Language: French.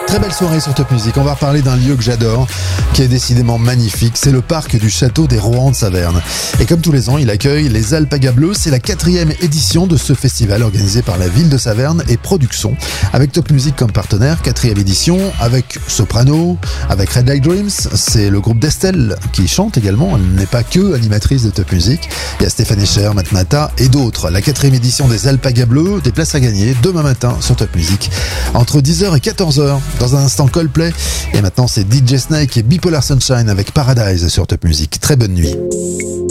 Très belle soirée sur Top Music. On va reparler d'un lieu que j'adore, qui est décidément magnifique. C'est le parc du château des Rohan de Saverne. Et comme tous les ans, il accueille les Alpagas Bleus. C'est la 4e édition de ce festival organisé par la ville de Saverne et Production. Avec Top Music comme partenaire, 4e édition, avec Soprano, avec Red Light Dreams. C'est le groupe d'Estelle qui chante également. Elle n'est pas que animatrice de Top Music. Il y a Stéphane Echer, Matmata et d'autres. La 4e édition des Alpagas Bleus, des places à gagner demain matin sur Top Music. Entre 10h et 14h. Dans un instant Coldplay, et maintenant c'est DJ Snake et Bipolar Sunshine avec Paradise sur Top Music. Très bonne nuit.